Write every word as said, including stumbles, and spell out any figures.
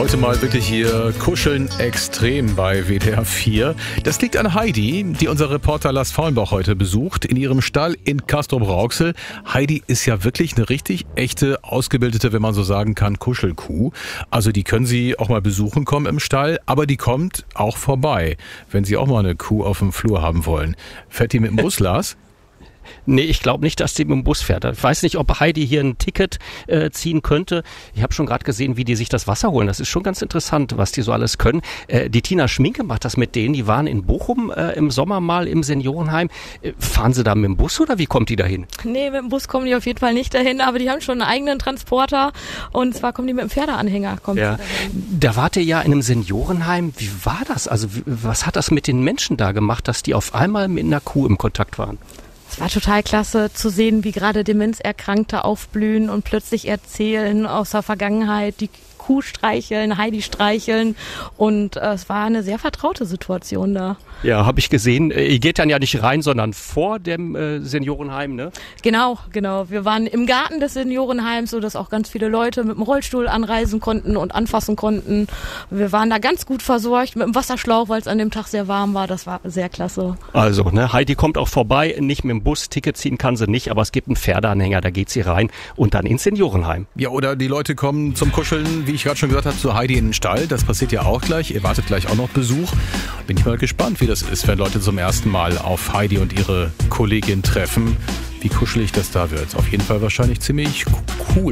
Heute mal wirklich hier kuscheln extrem bei W D R vier. Das liegt an Heidi, die unser Reporter Lars Faulenbach heute besucht, in ihrem Stall in Castrop-Rauxel. Heidi ist ja wirklich eine richtig echte, ausgebildete, wenn man so sagen kann, Kuschelkuh. Also die können Sie auch mal besuchen kommen im Stall, aber die kommt auch vorbei, wenn Sie auch mal eine Kuh auf dem Flur haben wollen. Fährt die mit dem Bus, Lars? Nee, ich glaube nicht, dass die mit dem Bus fährt. Ich weiß nicht, ob Heidi hier ein Ticket äh, ziehen könnte. Ich habe schon gerade gesehen, wie die sich das Wasser holen. Das ist schon ganz interessant, was die so alles können. Äh, die Tina Schminke macht das mit denen. Die waren in Bochum äh, im Sommer mal im Seniorenheim. Äh, fahren sie da mit dem Bus oder wie kommt die dahin? Nee, mit dem Bus kommen die auf jeden Fall nicht dahin, aber die haben schon einen eigenen Transporter. Und zwar kommen die mit dem Pferdeanhänger. Kommt ja. Da wart ihr ja in einem Seniorenheim. Wie war das? Also wie, was hat das mit den Menschen da gemacht, dass die auf einmal mit einer Kuh im Kontakt waren? Es war total klasse zu sehen, wie gerade Demenzerkrankte aufblühen und plötzlich erzählen aus der Vergangenheit, die Kuh streicheln, Heidi streicheln und äh, es war eine sehr vertraute Situation da. Ja, habe ich gesehen. Ihr geht dann ja nicht rein, sondern vor dem äh, Seniorenheim, ne? Genau, genau. Wir waren im Garten des Seniorenheims, sodass auch ganz viele Leute mit dem Rollstuhl anreisen konnten und anfassen konnten. Wir waren da ganz gut versorgt mit dem Wasserschlauch, weil es an dem Tag sehr warm war. Das war sehr klasse. Also, ne, Heidi kommt auch vorbei, nicht mit dem Bus, Ticket ziehen kann sie nicht, aber es gibt einen Pferdeanhänger, da geht sie rein und dann ins Seniorenheim. Ja, oder die Leute kommen zum Kuscheln, wie ich gerade schon gesagt habe, zu Heidi in den Stall. Das passiert ja auch gleich. Ihr wartet gleich auch noch Besuch. Bin ich mal gespannt, wie das ist, wenn Leute zum ersten Mal auf Heidi und ihre Kollegin treffen. Wie kuschelig das da wird. Auf jeden Fall wahrscheinlich ziemlich cool.